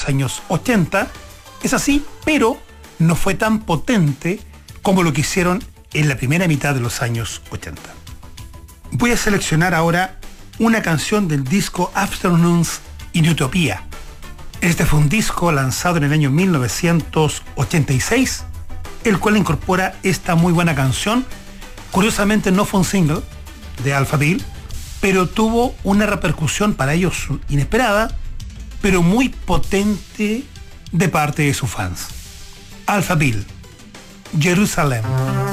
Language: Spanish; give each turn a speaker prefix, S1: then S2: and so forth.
S1: los años 80. Es así, pero no fue tan potente como lo que hicieron en la primera mitad de los años 80. Voy a seleccionar ahora una canción del disco Afternoons in Utopia. Este fue un disco lanzado en el año 1986, el cual incorpora esta muy buena canción. Curiosamente no fue un single de Alphaville, pero tuvo una repercusión para ellos inesperada, pero muy potente de parte de sus fans. Alphaville, Jerusalem.